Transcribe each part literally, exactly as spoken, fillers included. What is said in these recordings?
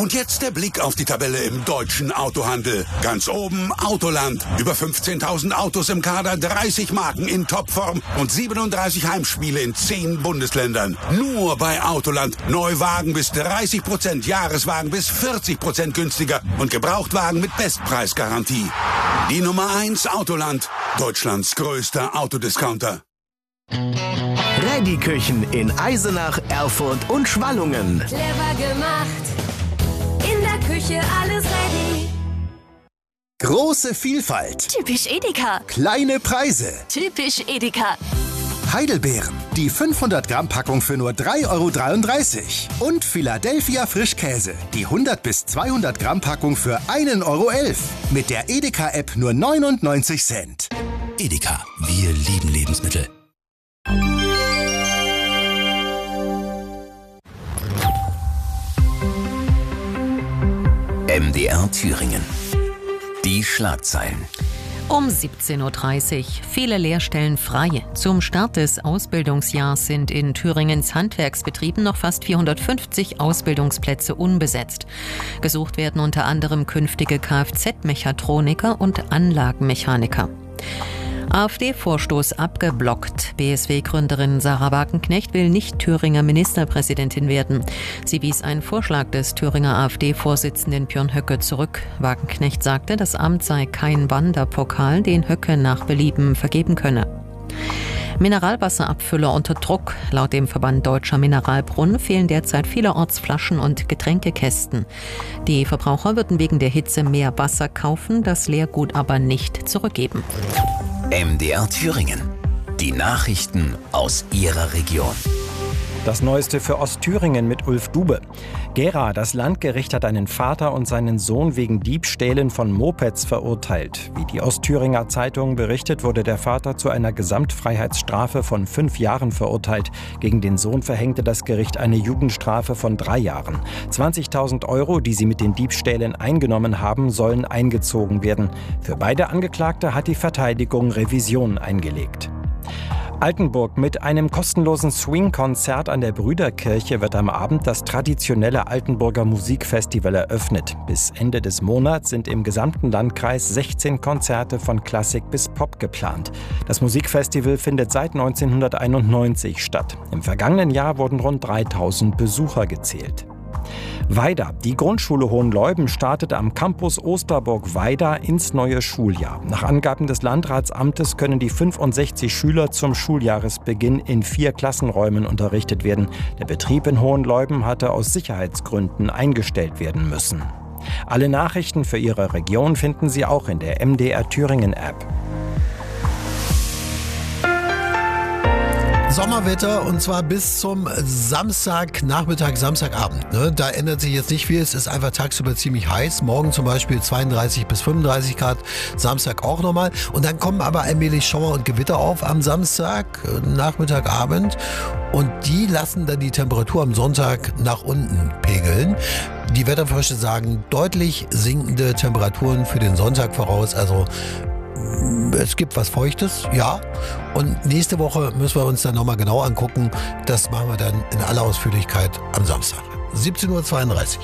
Und jetzt der Blick auf die Tabelle im deutschen Autohandel. Ganz oben Autoland. Über fünfzehntausend Autos im Kader, dreißig Marken in Topform und siebenunddreißig Heimspiele in zehn Bundesländern. Nur bei Autoland. Neuwagen bis dreißig Prozent, Jahreswagen bis vierzig Prozent günstiger und Gebrauchtwagen mit Bestpreisgarantie. Die Nummer eins Autoland. Deutschlands größter Autodiscounter. Ready-Küchen in Eisenach, Erfurt und Schwallungen. Clever gemacht. In der Küche alles ready. Große Vielfalt. Typisch Edeka. Kleine Preise. Typisch Edeka. Heidelbeeren. Die fünfhundert Gramm Packung für nur drei Euro dreiunddreißig. Und Philadelphia Frischkäse. Die hundert bis zweihundert Gramm Packung für ein Euro elf. Mit der Edeka-App nur neunundneunzig Cent. Edeka. Wir lieben Lebensmittel. M D R Thüringen. Die Schlagzeilen. Um siebzehn Uhr dreißig. Viele Lehrstellen frei. Zum Start des Ausbildungsjahrs sind in Thüringens Handwerksbetrieben noch fast vierhundertfünfzig Ausbildungsplätze unbesetzt. Gesucht werden unter anderem künftige Kfz-Mechatroniker und Anlagenmechaniker. AfD-Vorstoß abgeblockt. B S W-Gründerin Sarah Wagenknecht will nicht Thüringer Ministerpräsidentin werden. Sie wies einen Vorschlag des Thüringer AfD-Vorsitzenden Björn Höcke zurück. Wagenknecht sagte, das Amt sei kein Wanderpokal, den Höcke nach Belieben vergeben könne. Mineralwasserabfüller unter Druck. Laut dem Verband Deutscher Mineralbrunnen fehlen derzeit vielerorts Flaschen und Getränkekästen. Die Verbraucher würden wegen der Hitze mehr Wasser kaufen, das Leergut aber nicht zurückgeben. M D R Thüringen. Die Nachrichten aus Ihrer Region. Das Neueste für Ostthüringen mit Ulf Dube. Gera, das Landgericht hat einen Vater und seinen Sohn wegen Diebstählen von Mopeds verurteilt. Wie die Ostthüringer Zeitung berichtet, wurde der Vater zu einer Gesamtfreiheitsstrafe von fünf Jahren verurteilt. Gegen den Sohn verhängte das Gericht eine Jugendstrafe von drei Jahren. zwanzigtausend Euro, die sie mit den Diebstählen eingenommen haben, sollen eingezogen werden. Für beide Angeklagte hat die Verteidigung Revision eingelegt. Altenburg. Mit einem kostenlosen Swing-Konzert an der Brüderkirche wird am Abend das traditionelle Altenburger Musikfestival eröffnet. Bis Ende des Monats sind im gesamten Landkreis sechzehn Konzerte von Klassik bis Pop geplant. Das Musikfestival findet seit neunzehnhunderteinundneunzig statt. Im vergangenen Jahr wurden rund dreitausend Besucher gezählt. Weida. Die Grundschule Hohenleuben startete am Campus Osterburg-Weida ins neue Schuljahr. Nach Angaben des Landratsamtes können die fünfundsechzig Schüler zum Schuljahresbeginn in vier Klassenräumen unterrichtet werden. Der Betrieb in Hohenleuben hatte aus Sicherheitsgründen eingestellt werden müssen. Alle Nachrichten für Ihre Region finden Sie auch in der M D R Thüringen App. Sommerwetter und zwar bis zum Samstagnachmittag, Samstagabend. Ne? Da ändert sich jetzt nicht viel. Es ist einfach tagsüber ziemlich heiß. Morgen zum Beispiel zweiunddreißig bis fünfunddreißig Grad. Samstag auch nochmal. Und dann kommen aber allmählich Schauer und Gewitter auf am Samstag, Nachmittagabend. Und die lassen dann die Temperatur am Sonntag nach unten pegeln. Die Wetterforscher sagen deutlich sinkende Temperaturen für den Sonntag voraus. Also es gibt was Feuchtes, ja. Und nächste Woche müssen wir uns dann nochmal genau angucken. Das machen wir dann in aller Ausführlichkeit am Samstag. siebzehn Uhr zweiunddreißig.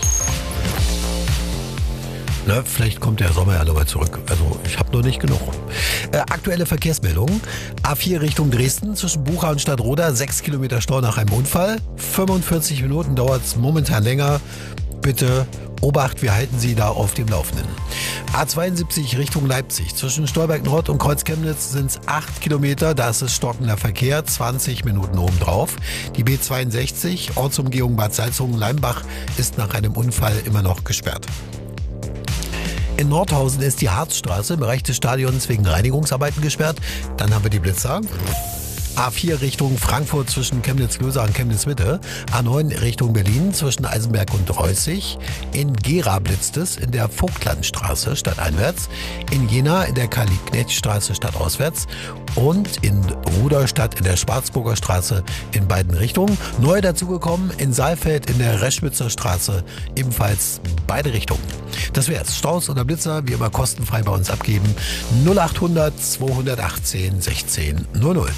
Ne, vielleicht kommt der Sommer ja nochmal zurück. Also ich habe noch nicht genug. Äh, aktuelle Verkehrsmeldungen. A vier Richtung Dresden zwischen Bucha und Stadtroda. sechs Kilometer Stau nach einem Unfall. fünfundvierzig Minuten dauert es momentan länger. Bitte Obacht, wir halten Sie da auf dem Laufenden. A zweiundsiebzig Richtung Leipzig. Zwischen Stolberg-Nord und Kreuz-Chemnitz sind es acht Kilometer. Da ist es stockender Verkehr, zwanzig Minuten obendrauf. Die B zweiundsechzig, Ortsumgehung Bad Salzungen-Leimbach, ist nach einem Unfall immer noch gesperrt. In Nordhausen ist die Harzstraße im Bereich des Stadions wegen Reinigungsarbeiten gesperrt. Dann haben wir die Blitzer. A vier Richtung Frankfurt zwischen Chemnitz-Lösa und Chemnitz-Mitte. A neun Richtung Berlin zwischen Eisenberg und Reußig. In Gera blitzt es in der Vogtlandstraße stadteinwärts. In Jena in der Karl-Liebknecht-Straße stadtauswärts. Und in Ruderstadt in der Schwarzburger Straße in beiden Richtungen. Neu dazugekommen in Saalfeld in der Reschwitzer Straße ebenfalls beide Richtungen. Das wär's. Staus oder Blitzer wie immer kostenfrei bei uns abgeben. null achthundert zweihundertachtzehn sechzehn null null.